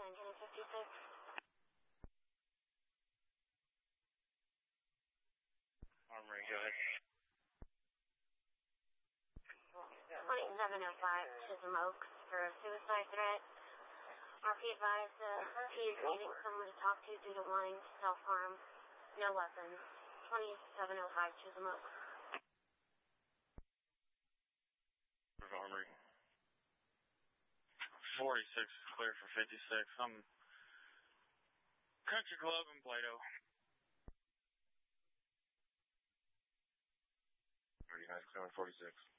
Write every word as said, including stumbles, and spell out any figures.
nineteen fifty-six. Armory, go ahead. twenty-seven oh five Chisholm Oaks for a suicide threat. R P advised uh, he is needing someone to talk to due to wanting to self-harm. No weapons. twenty-seven oh five Chisholm Oaks. Armory. forty-six is clear for fifty-six. I'm Country Club in Plato. thirty-nine, clear forty-six.